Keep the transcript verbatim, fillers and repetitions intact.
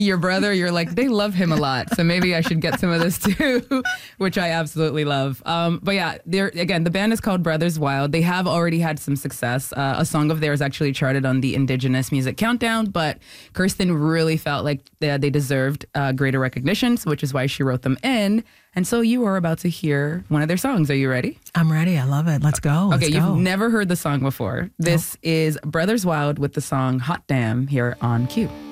your brother, you're like, they love him a lot. So maybe I should get some of this too, which I absolutely love. Um, but yeah, they're, again, the band is called Brothers Wild. They have already had some success. Uh, a song of theirs actually charted on the Indigenous Music Countdown, but Kirsten really felt like they, they deserved uh, greater recognition, which is why she wrote them in. And so you are about to hear one of their songs. Are you ready? I'm ready. I love it. Let's go. Let's okay, go. You've never heard the song before. This nope. is Brothers Wild with the song Hot Damn here on Q.